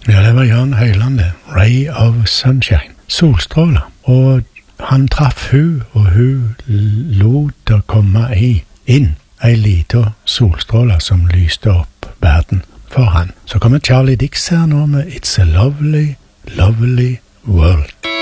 Ja, det var Jan Høyland, det. Ray of Sunshine. Solstråler. Og han traff hun, og hun lot det komme inn ei liten solstråle som lyste opp verden for han. Så kommer Charlie Dix her nå med It's a Lovely, Lovely World.